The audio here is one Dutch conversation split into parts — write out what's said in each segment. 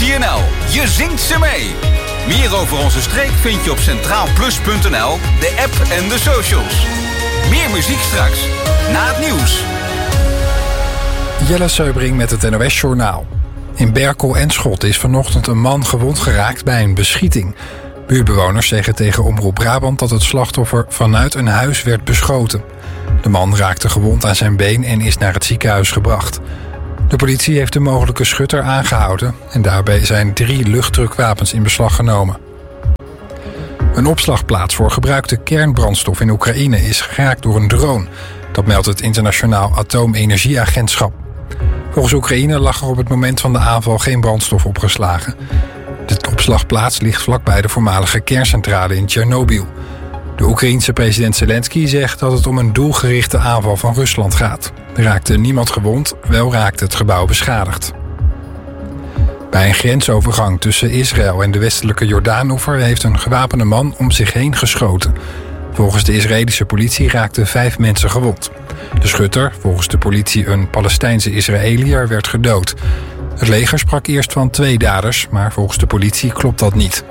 Unity NL. Je zingt ze mee. Meer over onze streek vind je op centraalplus.nl, de app en de socials. Meer muziek straks, na het nieuws. Jelle Seubring met het NOS-journaal. In Berkel en Schot is vanochtend een man gewond geraakt bij een beschieting. Buurtbewoners zeggen tegen Omroep Brabant dat het slachtoffer vanuit een huis werd beschoten. De man raakte gewond aan zijn been en is naar het ziekenhuis gebracht. De politie heeft de mogelijke schutter aangehouden en daarbij zijn 3 luchtdrukwapens in beslag genomen. Een opslagplaats voor gebruikte kernbrandstof in Oekraïne is geraakt door een drone. Dat meldt het Internationaal Atoomenergieagentschap. Volgens Oekraïne lag er op het moment van de aanval geen brandstof opgeslagen. De opslagplaats ligt vlakbij de voormalige kerncentrale in Tsjernobyl. De Oekraïense president Zelensky zegt dat het om een doelgerichte aanval van Rusland gaat. Er raakte niemand gewond, wel raakte het gebouw beschadigd. Bij een grensovergang tussen Israël en de westelijke Jordaanoever heeft een gewapende man om zich heen geschoten. Volgens de Israëlische politie raakten 5 mensen gewond. De schutter, volgens de politie een Palestijnse Israëliër, werd gedood. Het leger sprak eerst van 2 daders, maar volgens de politie klopt dat niet.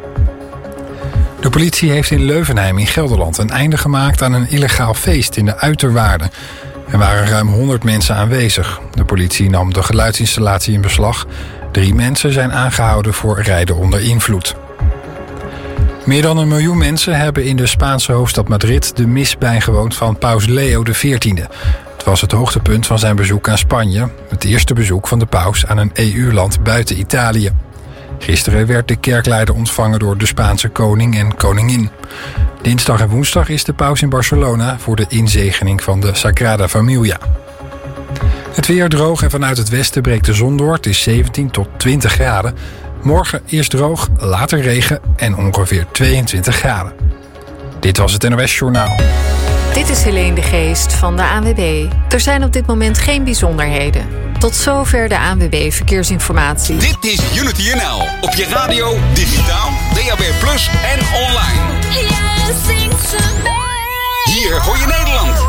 De politie heeft in Leuvenheim in Gelderland een einde gemaakt aan een illegaal feest in de uiterwaarden. Er waren ruim 100 mensen aanwezig. De politie nam de geluidsinstallatie in beslag. 3 mensen zijn aangehouden voor rijden onder invloed. Meer dan 1 miljoen mensen hebben in de Spaanse hoofdstad Madrid de mis bijgewoond van paus Leo XIV. Het was het hoogtepunt van zijn bezoek aan Spanje. Het eerste bezoek van de paus aan een EU-land buiten Italië. Gisteren werd de kerkleider ontvangen door de Spaanse koning en koningin. Dinsdag en woensdag is de paus in Barcelona voor de inzegening van de Sagrada Familia. Het weer droog en vanuit het westen breekt de zon door. Het is 17 tot 20 graden. Morgen eerst droog, later regen en ongeveer 22 graden. Dit was het NOS Journaal. Dit is Helene de Geest van de ANWB. Er zijn op dit moment geen bijzonderheden. Tot zover de ANWB Verkeersinformatie. Dit is Unity NL. Op je radio, digitaal, DAB+ en online. Hier hoor je Nederland.